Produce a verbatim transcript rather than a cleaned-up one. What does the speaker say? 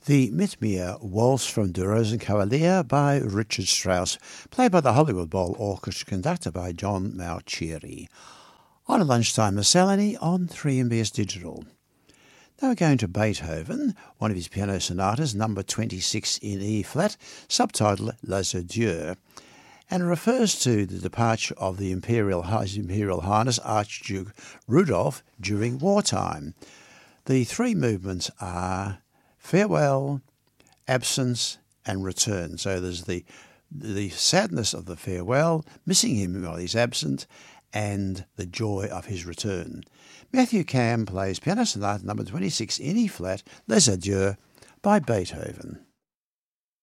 The Mit Mir Waltz from Der Rosenkavalier by Richard Strauss, played by the Hollywood Bowl Orchestra, conducted by John Mauceri, on a lunchtime miscellany on three M B S Digital. Now we're going to Beethoven, one of his piano sonatas, number twenty-six in E-flat, subtitled Les Adieux, and it refers to the departure of the Imperial, His Imperial Highness Archduke Rudolph during wartime. The three movements are farewell, absence, and return. So there's the the sadness of the farewell, missing him while he's absent, and the joy of his return. Matthew Cam plays Piano Sonata number twenty-six in E-flat, Les Adieux by Beethoven.